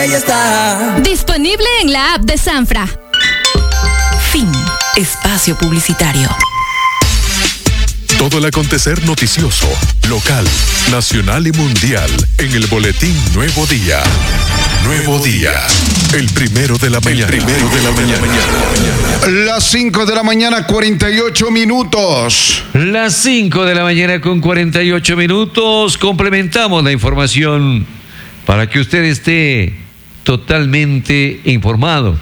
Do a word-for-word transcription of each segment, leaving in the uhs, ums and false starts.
Ella está disponible en la app de Sanfra. Fin. Espacio publicitario. Todo el acontecer noticioso, local, nacional y mundial en el boletín Nuevo Día. Nuevo Día, el primero de la mañana. El primero de la mañana. Las cinco de la mañana, cuarenta y ocho minutos. Las cinco de la mañana con cuarenta y ocho minutos. Complementamos la información para que usted esté totalmente informado.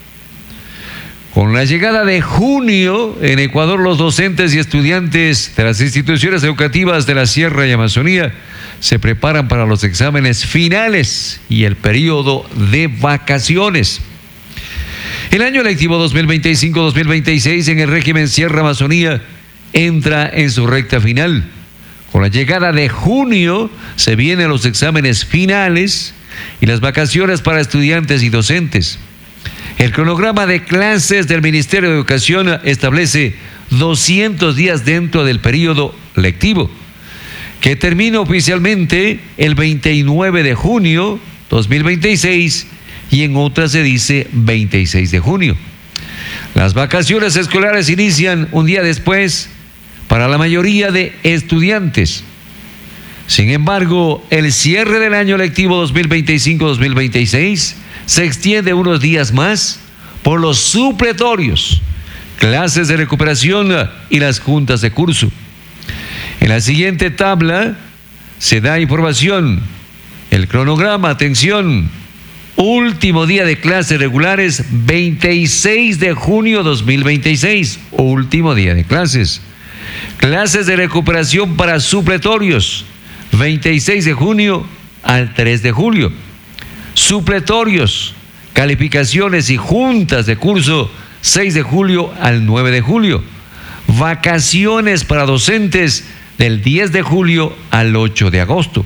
Con la llegada de junio, en Ecuador, los docentes y estudiantes de las instituciones educativas de la Sierra y Amazonía se preparan para los exámenes finales y el periodo de vacaciones. El año lectivo dos mil veinticinco dos mil veintiséis en el régimen Sierra Amazonía entra en su recta final. Con la llegada de junio se vienen los exámenes finales y las vacaciones para estudiantes y docentes. El cronograma de clases del Ministerio de Educación establece doscientos días dentro del periodo lectivo, que termina oficialmente el veintinueve de junio dos mil veintiséis y en otras se dice veintiséis de junio. Las vacaciones escolares inician un día después para la mayoría de estudiantes. Sin embargo, el cierre del año lectivo dos mil veinticinco dos mil veintiséis se extiende unos días más por los supletorios, clases de recuperación y las juntas de curso. En la siguiente tabla se da información, el cronograma, atención, último día de clases regulares, veintiséis de junio dos mil veintiséis, último día de clases. Clases de recuperación para supletorios, veintiséis de junio al tres de julio. Supletorios, calificaciones y juntas de curso, seis de julio al nueve de julio. Vacaciones para docentes del diez de julio al ocho de agosto.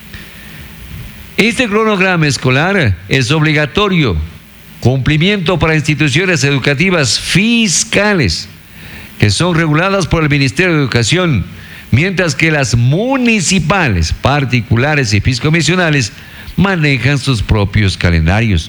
Este cronograma escolar es obligatorio, cumplimiento para instituciones educativas fiscales que son reguladas por el Ministerio de Educación, mientras que las municipales, particulares y fiscomisionales manejan sus propios calendarios.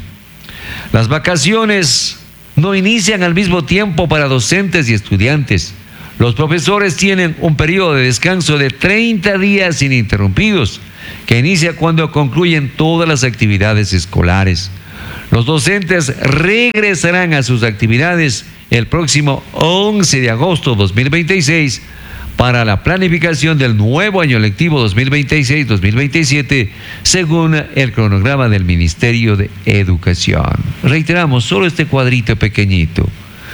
Las vacaciones no inician al mismo tiempo para docentes y estudiantes. Los profesores tienen un periodo de descanso de treinta días ininterrumpidos, que inicia cuando concluyen todas las actividades escolares. Los docentes regresarán a sus actividades el próximo once de agosto de dos mil veintiséis para la planificación del nuevo año lectivo dos mil veintiséis dos mil veintisiete, según el cronograma del Ministerio de Educación. Reiteramos, solo este cuadrito pequeñito.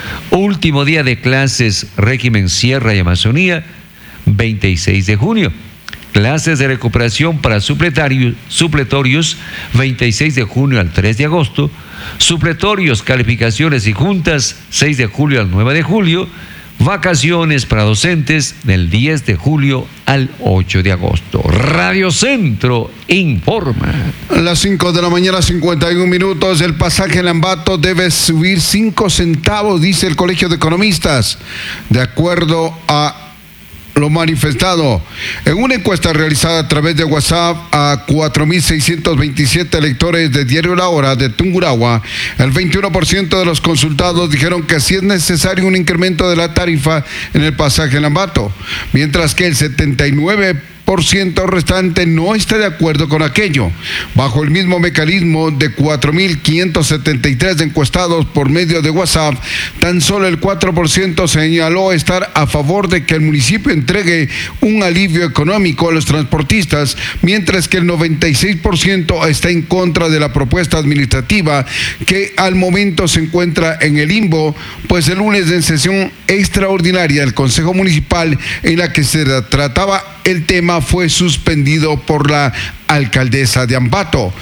Último día de clases, régimen Sierra y Amazonía, veintiséis de junio. Clases de recuperación para supletorios, supletorios, veintiséis de junio al tres de agosto. Supletorios, calificaciones y juntas, seis de julio al nueve de julio. Vacaciones para docentes del diez de julio al ocho de agosto. Radio Centro informa. A las cinco de la mañana, cincuenta y un minutos. El pasaje en Ambato debe subir cinco centavos, dice el Colegio de Economistas. De acuerdo a lo manifestado en una encuesta realizada a través de WhatsApp a cuatro mil seiscientos veintisiete lectores de Diario La Hora de Tungurahua, el veintiuno por ciento de los consultados dijeron que sí es necesario un incremento de la tarifa en el pasaje en Ambato, mientras que el setenta y nueve por ciento restante no está de acuerdo con aquello. Bajo el mismo mecanismo de cuatro mil quinientos setenta y tres encuestados por medio de WhatsApp, tan solo el cuatro por ciento señaló estar a favor de que el municipio entregue un alivio económico a los transportistas, mientras que el noventa y seis por ciento está en contra de la propuesta administrativa, que al momento se encuentra en el limbo, pues el lunes en sesión extraordinaria del Consejo Municipal en la que se trataba el tema fue suspendido por la alcaldesa de Ambato.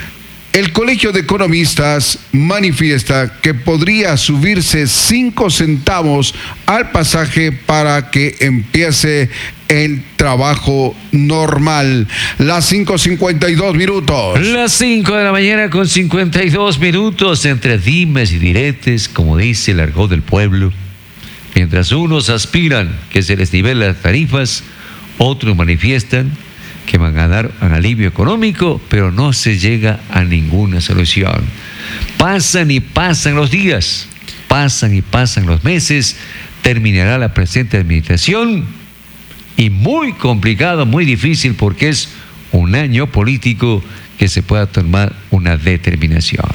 El Colegio de Economistas manifiesta que podría subirse cinco centavos al pasaje para que empiece el trabajo normal. Las cinco cincuenta y dos minutos. Las cinco de la mañana con cincuenta y dos minutos, entre dimes y diretes, como dice el argot del pueblo. Mientras unos aspiran que se les nivelen las tarifas, otros manifiestan que van a dar un alivio económico, pero no se llega a ninguna solución. Pasan y pasan los días, pasan y pasan los meses, terminará la presente administración y muy complicado, muy difícil, porque es un año político que se pueda tomar una determinación.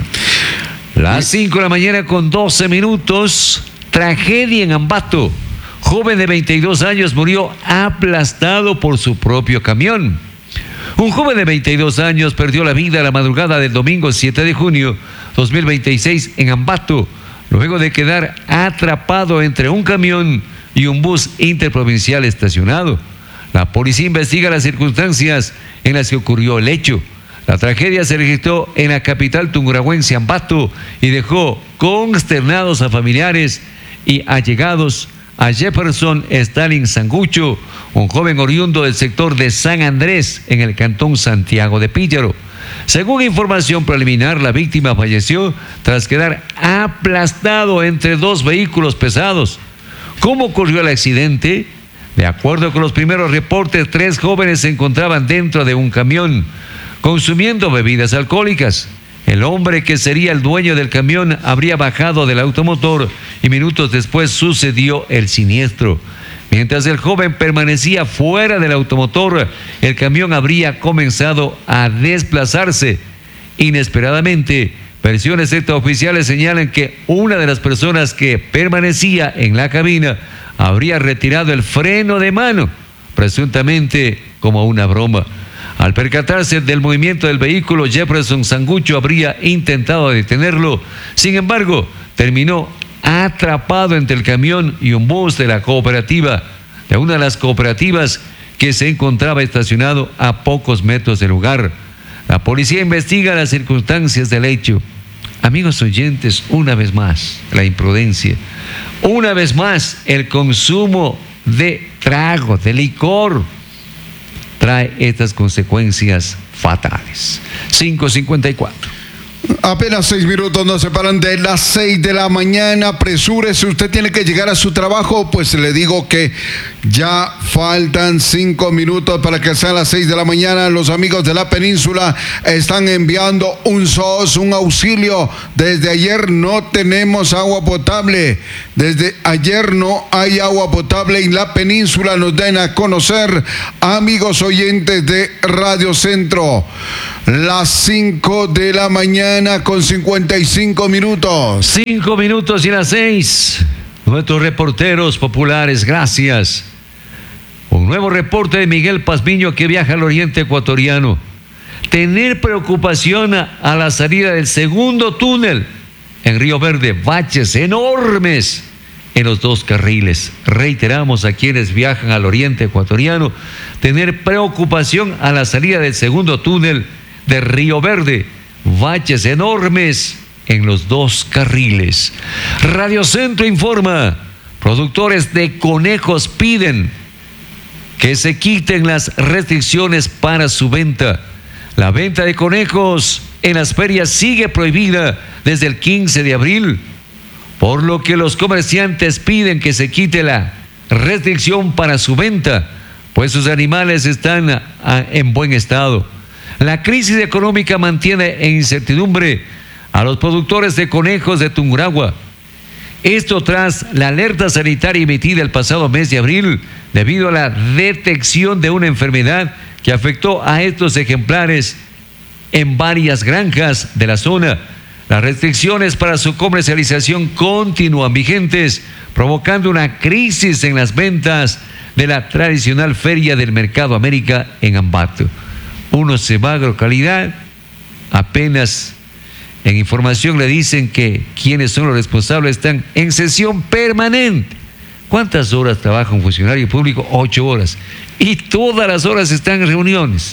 Las cinco de la mañana con doce minutos, tragedia en Ambato. Joven de veintidós años murió aplastado por su propio camión. Un joven de veintidós años perdió la vida la madrugada del domingo siete de junio dos mil veintiséis en Ambato, luego de quedar atrapado entre un camión y un bus interprovincial estacionado. La policía investiga las circunstancias en las que ocurrió el hecho. La tragedia se registró en la capital tungurahüense, Ambato, y dejó consternados a familiares y allegados a Jefferson Stalin Sangucho, un joven oriundo del sector de San Andrés, en el cantón Santiago de Píllaro. Según información preliminar, la víctima falleció tras quedar aplastado entre dos vehículos pesados. ¿Cómo ocurrió el accidente? De acuerdo con los primeros reportes, tres jóvenes se encontraban dentro de un camión consumiendo bebidas alcohólicas. El hombre, que sería el dueño del camión, habría bajado del automotor y minutos después sucedió el siniestro. Mientras el joven permanecía fuera del automotor, el camión habría comenzado a desplazarse. Inesperadamente, versiones extraoficiales señalan que una de las personas que permanecía en la cabina habría retirado el freno de mano, presuntamente como una broma. Al percatarse del movimiento del vehículo, Jefferson Sangucho habría intentado detenerlo. Sin embargo, terminó atrapado entre el camión y un bus de la cooperativa, de una de las cooperativas que se encontraba estacionado a pocos metros del lugar. La policía investiga las circunstancias del hecho. Amigos oyentes, una vez más, la imprudencia. Una vez más, el consumo de trago, de licor, trae estas consecuencias fatales. cinco cincuenta y cuatro. Apenas seis minutos nos separan de las seis de la mañana. Apresúrese, usted tiene que llegar a su trabajo. Pues le digo que ya faltan cinco minutos para que sean las seis de la mañana. Los amigos de la península están enviando un S O S, un auxilio. Desde ayer no tenemos agua potable. Desde ayer no hay agua potable en la península. Nos den a conocer, amigos oyentes de Radio Centro. Las cinco de la mañana con cincuenta y cinco minutos. Cinco minutos y las seis. Nuestros reporteros populares, gracias. Un nuevo reporte de Miguel Pazmiño, que viaja al oriente ecuatoriano. Tener preocupación a, a la salida del segundo túnel en Río Verde. Baches enormes en los dos carriles. Reiteramos a quienes viajan al oriente ecuatoriano, tener preocupación a la salida del segundo túnel de Río Verde. Baches enormes en los dos carriles. Radio Centro informa: productores de conejos piden que se quiten las restricciones para su venta. La venta de conejos en las ferias sigue prohibida desde el quince de abril, por lo que los comerciantes piden que se quite la restricción para su venta, pues sus animales están a, a, en buen estado. La crisis económica mantiene en incertidumbre a los productores de conejos de Tungurahua. Esto tras la alerta sanitaria emitida el pasado mes de abril debido a la detección de una enfermedad que afectó a estos ejemplares en varias granjas de la zona. Las restricciones para su comercialización continúan vigentes, provocando una crisis en las ventas de la tradicional feria del Mercado América en Ambato. Uno se va a Agrocalidad, apenas en información le dicen que quienes son los responsables están en sesión permanente. ¿Cuántas horas trabaja un funcionario público? Ocho horas. Y todas las horas están en reuniones.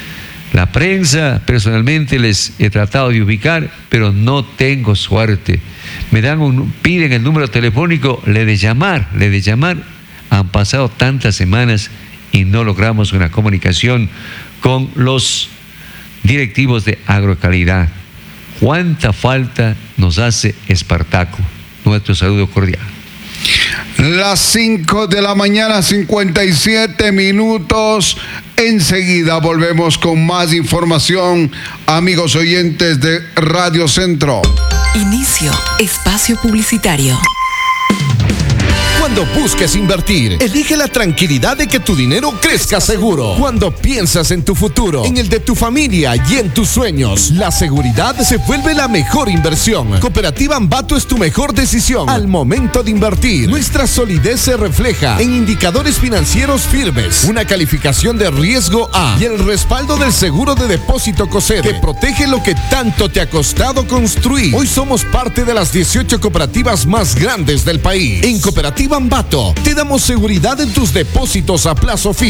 La prensa, personalmente les he tratado de ubicar, pero no tengo suerte. Me dan un, piden el número telefónico, le de llamar, le de llamar. Han pasado tantas semanas y no logramos una comunicación con los directivos de Agrocalidad. ¿Cuánta falta nos hace Espartaco? Nuestro saludo cordial. Las cinco de la mañana, cincuenta y siete minutos. Enseguida volvemos con más información, amigos oyentes de Radio Centro. Inicio espacio publicitario. Cuando busques invertir, elige la tranquilidad de que tu dinero crezca seguro. Cuando piensas en tu futuro, en el de tu familia y en tus sueños, la seguridad se vuelve la mejor inversión. Cooperativa Ambato es tu mejor decisión al momento de invertir. Nuestra solidez se refleja en indicadores financieros firmes, una calificación de riesgo A y el respaldo del seguro de depósito COSEDE que protege lo que tanto te ha costado construir. Hoy somos parte de las dieciocho cooperativas más grandes del país. En Cooperativa Ambato te damos seguridad en tus depósitos a plazo fijo.